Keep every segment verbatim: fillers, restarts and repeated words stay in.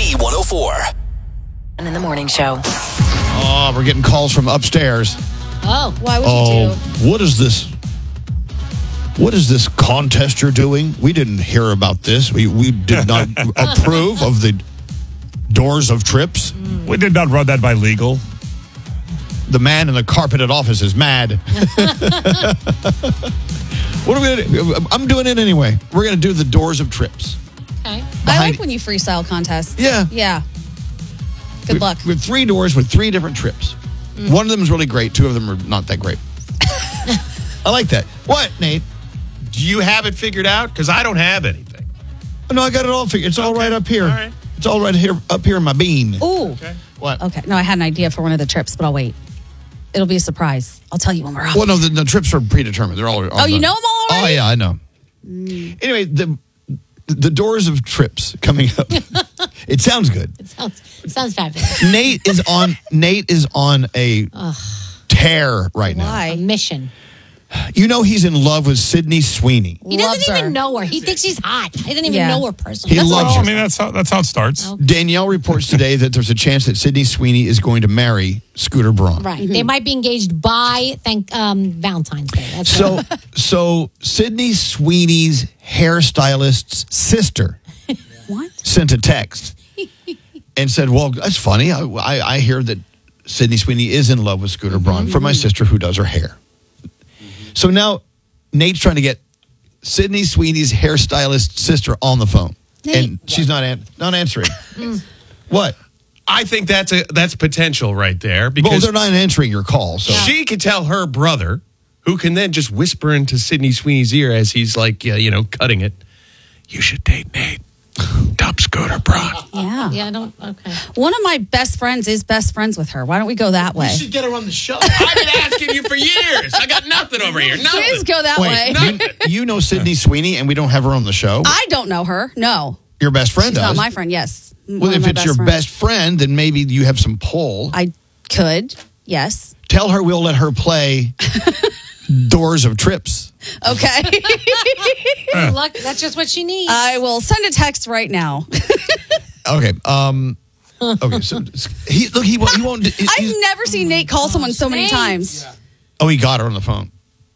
B one oh four. And in the morning show. Oh, we're getting calls from upstairs. Oh, why would Oh, you do? what is this? What is this contest you're doing? We didn't hear about this. We we did not approve of the doors of trips. We did not run that by legal. The man in the carpeted office is mad. What are we going to do? I'm doing it anyway. We're going to do the doors of trips. Okay. I Behind- like when you freestyle contests. Yeah. Yeah. Good we, luck. We have three doors with three different trips. Mm. One of them is really great. Two of them are not that great. I like that. What, Nate? Do you have it figured out? Because I don't have anything. No, I got it all figured. It's all Okay. right up here. All right. It's all right here up here in my bean. Ooh. Okay. What? Okay. No, I had an idea for one of the trips, but I'll wait. It'll be a surprise. I'll tell you when we're off. Well, no, the, the trips are predetermined. They're all. all Oh, you done. know them all already? Oh, yeah, I know. Mm. Anyway, the the doors of trips coming up. It sounds good. It sounds, it sounds fabulous. Nate is on. Nate is on a tear right now. Why? A mission. You know he's in love with Sydney Sweeney. He Loves doesn't even her. know her. He thinks she's hot. He didn't even Yeah. know her personally. He That's loves all. her. I mean, that's how that's how it starts. Danielle reports today that there's a chance that Sydney Sweeney is going to marry Scooter Braun. Right. They might be engaged by thank um, Valentine's Day. That's So, it. so Sydney Sweeney's hairstylist's sister What? sent a text and said, "Well, that's funny. I, I, I hear that Sydney Sweeney is in love with Scooter Braun for my sister who does her hair." So now Nate's trying to get Sydney Sweeney's hairstylist's sister on the phone, Nate. and she's not an, not answering. What? I think that's a that's potential right there Well, because they're not answering your call. So she could tell her brother, who can then just whisper into Sydney Sweeney's ear as he's like, uh, you know, cutting it. You should date Nate. Dump Scooter Braun. Yeah. Yeah, I don't. Okay. One of my best friends is best friends with her. Why don't we go that way? get her on the show. I've been asking you for years. I got nothing over here. Nothing. Please go that way. wait, you, you know Sydney Sweeney, and we don't have her on the show. I don't know her. No. Your best friend She's does. not my friend. Yes. Well, One of if my it's your friends. best friend, then maybe you have some pull. I could. Yes. Tell her we'll let her play Doors of Trips. Okay. Look, that's just what she needs. I will send a text right now. Okay. Um. Okay. So he look. He won't. He won't. he- I've he's- never seen Nate call someone so many Nate. times. oh, he got her on the phone.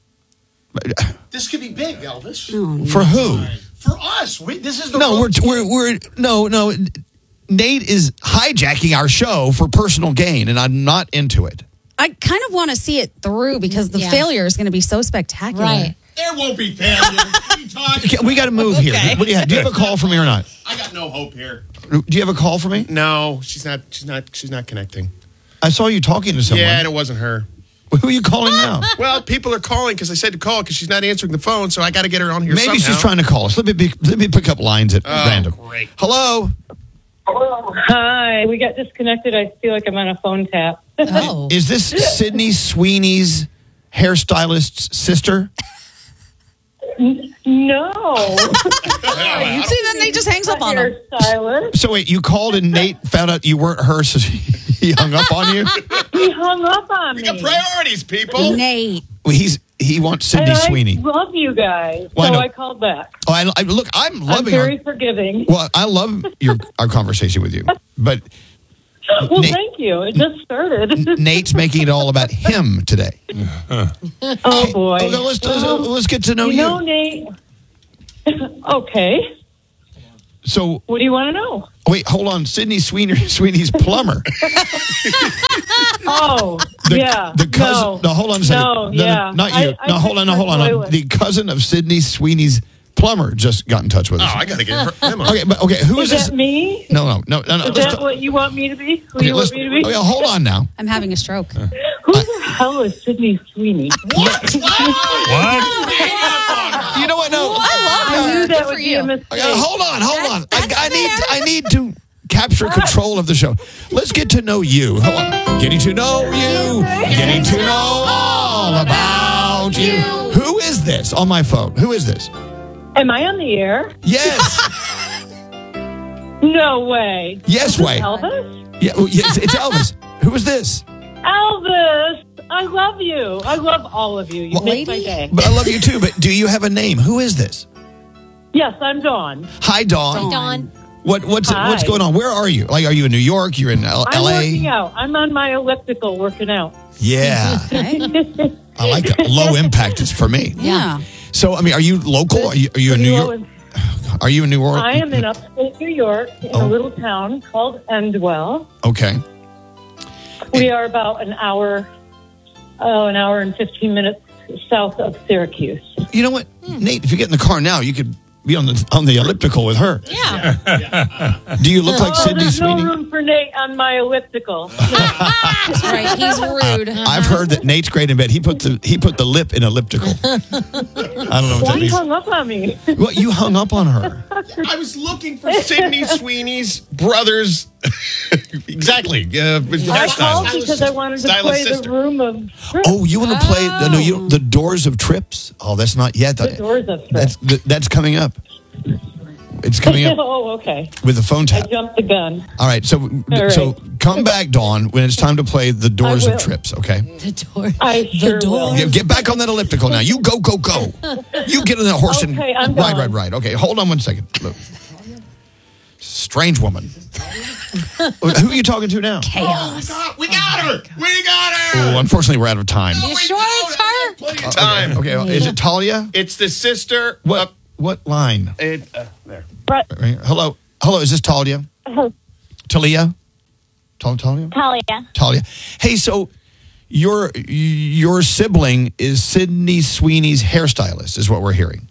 This could be big, Elvis. For who? For us. We, this is the No, wrong we're we're we're no no. Nate is hijacking our show for personal gain, and I'm not into it. I kind of want to see it through because the Yeah. failure is going to be so spectacular. right. There won't be failure. What are you talking Okay, we got to move here. Okay. What do you have? Do you have a call for me or not? I got no hope here. Do you have a call for me? No, she's not. She's not. She's not connecting. I saw you talking to someone. Yeah, and it wasn't her. Who are you calling now? Well, people are calling because I said to call because she's not answering the phone, so I got to get her on here. Maybe somehow. she's trying to call us. Let me be, let me pick up lines at Oh, random. great. Hello. Hi, we got disconnected. I feel like I'm on a phone tap. Oh. Is this Sydney Sweeney's hairstylist's sister? No. See, then Nate just hangs up on him. Hairstylist. So wait, you called and Nate found out you weren't her, so he hung up on you? He hung up on We me. got priorities, people. Nate. Well, he's he wants Sydney And I Sweeney. love you guys, Well, I so know. I called back. Oh, I, I, look, I'm I'm loving very our, forgiving. well, I love your our conversation with you, but Well, Nate- thank you. It just started. Nate's making it all about him today. Oh boy. Okay, let's, let's, Well, let's get to know you you. know, Nate. Okay. So What do you want to know? wait, hold on, Sydney Sweeney, Sweeney's plumber. Oh, The, yeah. the cousin. No. hold on a second. No, yeah. not you. I- I no, hold on. No, fixed hold her on. toilet. The cousin of Sydney Sweeney's plumber just got in touch with Oh, us. I got to get her. Him on. Okay, but okay, who is, Is this? that me? No, no, no, no. no. Is let's that talk- what you want me to be? Who okay, you let's- want me to be? okay, hold on now. I'm having a stroke. Who the hell is Sydney Sweeney? What? You know what? No. I knew Good that for would be you. a mistake. Okay, hold on, hold on. I, that's I need, fair. I need to capture control of the show. Let's get to know you. Hold on. Getting to know you. Getting to know all about you. Who is this on my phone? Who is this? Am I on the air? Yes. No way. Yes, Is this way. Elvis? Yeah, well, yes, it's Elvis. Who is this? Elvis, I love you. I love all of you. You Well, make my lady? day. But I love you too. But do you have a name? Who is this? Yes, I'm Dawn. Hi, Dawn. Dawn. What what's Hi. what's going on? Where are you? Like, are you in New York? You're in L- I'm working A? out. I'm on my elliptical working out. Yeah, I like that. Low impact is for me. Yeah. So, I mean, are you local? Are you, are you in New York? Are you in New York? I am in upstate New York in Oh. a little town called Endwell. Okay. We are about an hour, oh, an hour and fifteen minutes south of Syracuse. You know what, Nate? If you get in the car now, you could be on the on the elliptical with her. Yeah. Do you look like Oh, Sydney there's Sweeney? no room for Nate on my elliptical. That's right. He's rude. I've heard that Nate's great in bed. He put the he put the lip in elliptical. I don't know what that Why means. hung up on me? What, you hung up on her? I was looking for Sydney Sweeney's brother's. exactly. Uh, I called because I wanted to Stylist play sister. the room of Oh, you want to play the no, you, the Doors of Trips? Oh, that's not yet. the doors of That's th- that's coming up. It's coming up Oh, okay. with the phone I tap. jumped the gun. All right, so right. so come back, Dawn, when it's time to play the Doors I of will. Trips. Okay, The door. I sure will. get, get back on that elliptical now. You go, go, go. You get on that horse and Okay, I'm ride, gone. ride, ride. Okay, hold on one second. Look. Strange woman. Who are you talking to now? Chaos. We got her. We got her. Oh, unfortunately, we're out of time. You sure it's her? Plenty of time. Okay, okay. Is it Talia? It's the sister. What what line? Uh, it, uh, there. Right, hello, hello. Is this Talia? Talia? Tal- Talia? Talia. Talia. Hey, so your your sibling is Sydney Sweeney's hairstylist, is what we're hearing.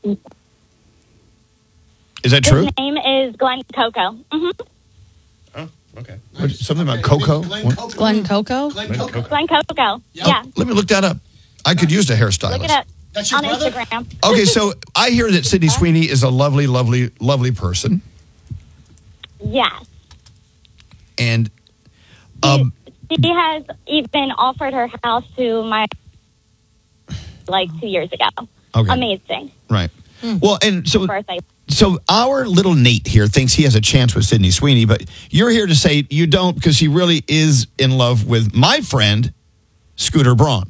Is that true? His name is Glenn Coco. hmm Oh, okay. What, something about Coco? Glenn What? Coco. Glenn Coco? Glenn Coco. Glenn Coco. Yeah. Oh, let me look that up. I could use a Look it hairstylist. up That's your on brother? Instagram. Okay, so I hear that Sydney Sweeney is a lovely, lovely, lovely person, Yes. and um, She has even offered her house to my like two years ago. okay, Amazing. right. Well, and so Birthday. So our little Nate here thinks he has a chance with Sydney Sweeney, but you're here to say you don't because he really is in love with my friend, Scooter Braun.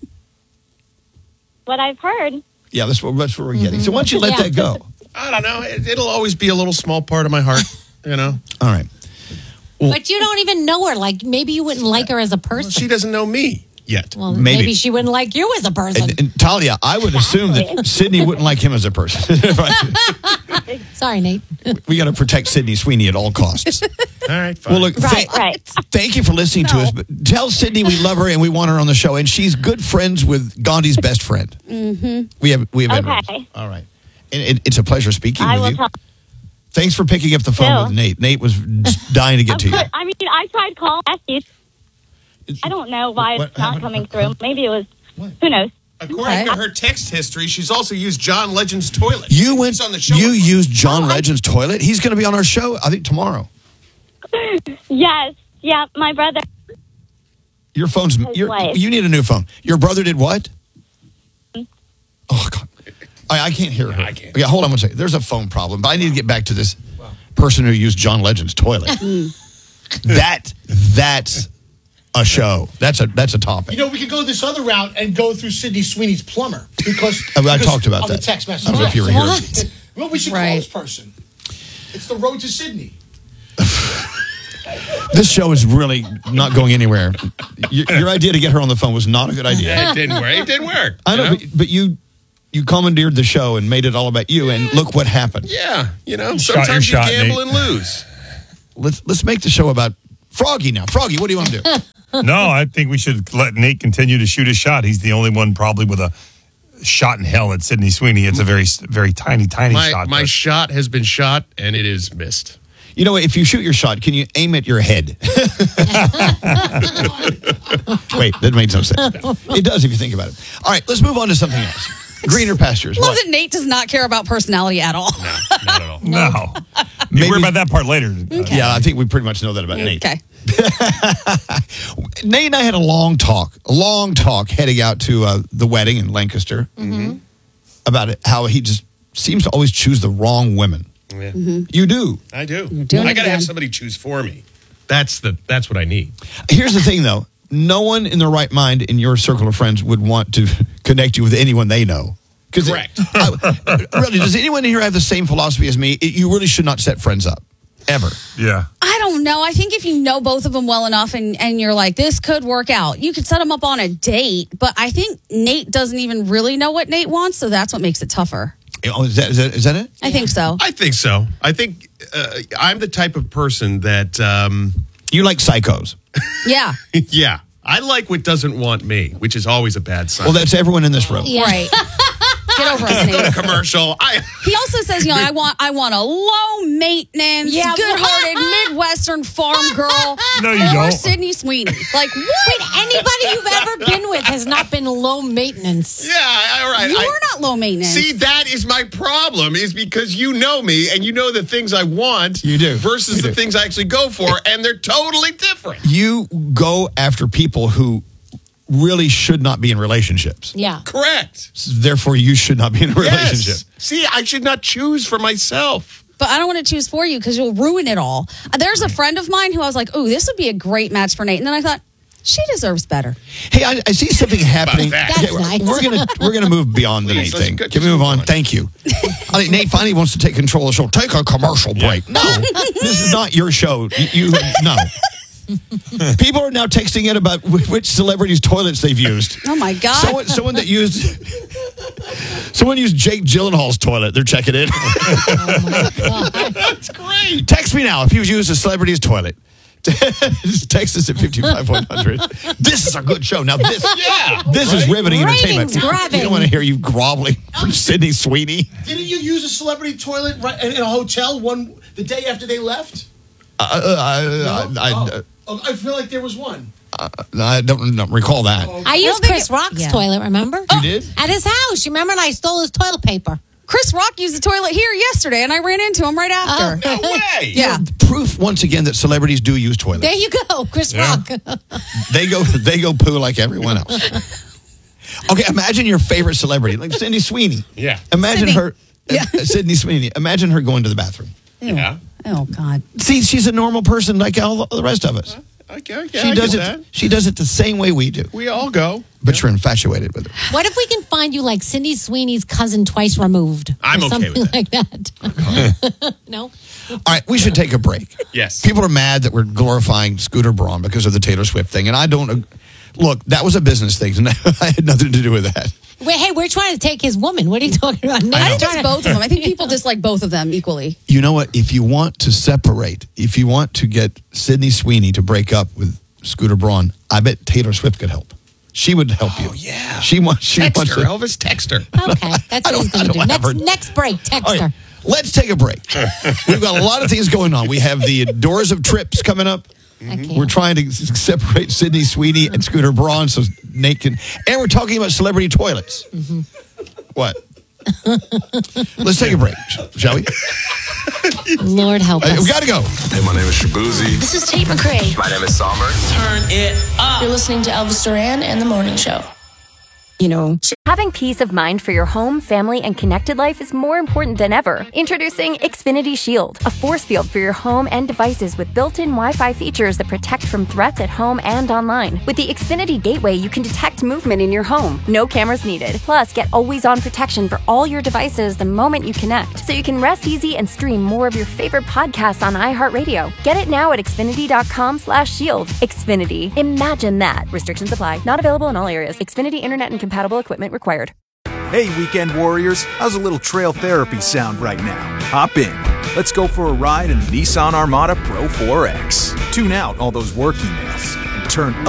What I've heard. Yeah, that's what, that's what we're getting. So why don't you let Yeah. that go? I don't know. It, it'll always be a little small part of my heart. You know. All right. But you don't even know her. Like, maybe you wouldn't like her as a person. She doesn't know me yet. well, maybe. maybe. she wouldn't like you as a person. And, and Talia, I would assume that Sydney wouldn't like him as a person. Sorry, Nate. We got to protect Sydney Sweeney at all costs. All right. Fine. Well, look, Right, thank- right. thank you for listening to us. But tell Sydney we love her and we want her on the show. And she's good friends with Gandhi's best friend. Mm-hmm. We have we have. Okay. All right. And it, it's a pleasure speaking I with will you. tell. Thanks for picking up the phone Yeah. with Nate. Nate was dying to get Of to you. course, I mean, I tried calling Estes. I don't know why What it's not happened? coming through. Maybe it was. Who knows? According to her text history, she's also used John Legend's toilet. You went. He's on the show. You with- used John Oh, I- Legend's toilet. He's going to be on our show. I think tomorrow. Yes. Yeah. My brother. Your phone's. Your, wife. you need a new phone. Your brother did what? Oh God, I, I can't hear her. I can't. Yeah, hold on one second. There's a phone problem, but I need to get back to this person who used John Legend's toilet. that that's a show. That's a that's a topic. You know, we could go this other route and go through Sydney Sweeney's plumber because I, I because talked about of that. the text message. I don't know if you were here. What? Well, we should call Right. this person. It's the road to Sydney. This show is really not going anywhere. Your, your idea to get her on the phone was not a good idea. Yeah, it didn't work. It didn't work. I know, you but, but you you commandeered the show and made it all about you, and look what happened. Yeah, you know, Shot your sometimes you shot, gamble Nate. and lose. Let's let's make the show about Froggy now. Froggy, what do you want to do? No, I think we should let Nate continue to shoot his shot. He's the only one probably with a shot in hell at Sydney Sweeney. It's a very, very tiny, tiny My shot. my but- shot has been shot and it is missed. You know, if you shoot your shot, can you aim at your head? Wait, that makes no sense. It does if you think about it. All right, let's move on to something else. Greener pastures. Love What? that Nate does not care about personality at all. No, not at all. no. Maybe- You worry about that part later. Yeah, I think we pretty much know that about Nate. Okay. Nate and I had a long talk, a long talk heading out to uh, the wedding in Lancaster about it, how he just seems to always choose the wrong women. Yeah, You do. I do. doing I it got to have again. somebody choose for me. That's the that's what I need. Here's the thing, though. No one in their right mind in your circle of friends would want to connect you with anyone they know. 'Cause it- Correct. I- really, does anyone here have the same philosophy as me? It, you really should not set friends up. ever. Yeah. I don't know. I think if you know both of them well enough and, and you're like, this could work out, you could set them up on a date. But I think Nate doesn't even really know what Nate wants, so that's what makes it tougher. Oh, is that, is that, is that it? I think so. I think so. I think uh, I'm the type of person that, um, You like psychos. Yeah. yeah, I like what doesn't want me, which is always a bad sign. Well, that's everyone in this room. Yeah. Right. Get over us, Nate. commercial. I He also says, you know, I want I want a low maintenance, Yeah. good-hearted Midwestern farm girl. No, you or don't. Sydney Sweeney. Like, what? Wait, anybody you've ever been with has not been low maintenance. yeah, all right. You're I- not low maintenance. See, that is my problem, is because you know me and you know the things I want. You do. Versus You the do. things I actually go for, and they're totally different. You go after people who really should not be in relationships. Yeah. Correct. Therefore, you should not be in a relationship. Yes. See, I should not choose for myself. But I don't want to choose for you because you'll ruin it all. Uh, There's a friend of mine who I was like, oh, this would be a great match for Nate. And then I thought, she deserves better. Hey, I, I see something happening. that? That's Okay, nice. We're gonna we're gonna move beyond the Please, Nate let's thing. go- Can we just move move on? on. Thank you. I think Nate finally wants to take control of the show. Take a commercial break. No, this is not your show. You, you no. People are now texting in about wh- which celebrities' toilets they've used. Oh, my God. Someone, someone that used someone used Jake Gyllenhaal's toilet. They're checking in. That's great. Text me now if you've used a celebrity's toilet. Just text us at fifty-five one hundred. This is a good show. Now this, Yeah, this is right? riveting entertainment. Ratings grabbing. You don't want to hear you groveling for Sydney Sweeney. Didn't you use a celebrity toilet right in in a hotel one the day after they left? Uh, uh, I, I, oh. Oh, I feel like there was one. I don't, don't recall that. I used think Chris it- Rock's yeah. toilet, remember? You did? At his house. You remember? And I stole his toilet paper. Chris Rock used the toilet here yesterday, and I ran into him right after. No way. Yeah. Proof once again that celebrities do use toilets. There you go, Chris Yeah. Rock. They go they go poo like everyone else. Okay, imagine your favorite celebrity, like Sydney Sweeney. Yeah. Imagine Sydney. her Yeah. uh, Sydney Sweeney. Imagine her going to the bathroom. Yeah. Oh, God. See, she's a normal person like all the rest of us. Okay, yeah, she I does get it that. she does it the same way we do. We all go. But you're infatuated with her. What if we can find you like Cindy Sweeney's cousin twice removed? Or I'm okay something with like that. No? All right, we should take a break. Yes. People are mad that we're glorifying Scooter Braun because of the Taylor Swift thing. And I don't, ag- look, that was a business thing. And I had nothing to do with that. Wait, hey, we're trying to take his woman. What are you talking about? I Nate's think trying it's to- both of them. I think people dislike both of them equally. You know what? If you want to separate, if you want to get Sydney Sweeney to break up with Scooter Braun, I bet Taylor Swift could help. She would help you. Oh, yeah. She wants, she Text wants her, to. Elvis. Text her. Okay, that's I what he's don't- I going to do. don't Next, ever- next break, text All right, her. let's take a break. We've got a lot of things going on. We have the Doors of Trips coming up. I can't. We're trying to s- separate Sydney Sweeney and Scooter Braun so Nate can. And we're talking about celebrity toilets. Mm-hmm. What? Let's take a break, sh- shall we? Lord help Hey, us. we got to go. Hey, my name is Shabuzi. This is Tate McRae. My name is Sommer. Turn it up. You're listening to Elvis Duran and The Morning Show. You know, having peace of mind for your home, family, and connected life is more important than ever. Introducing Xfinity Shield, a force field for your home and devices with built-in Wi-Fi features that protect from threats at home and online. With the Xfinity Gateway, you can detect movement in your home. No cameras needed. Plus, get always-on protection for all your devices the moment you connect, so you can rest easy and stream more of your favorite podcasts on iHeartRadio. Get it now at Xfinity.com slash shield. Xfinity. Imagine that. Restrictions apply. Not available in all areas. Xfinity Internet and compatible equipment required. Hey, weekend warriors, how's a little trail therapy sound right now? Hop in. Let's go for a ride in the Nissan Armada Pro four X. Tune out all those work emails and turn up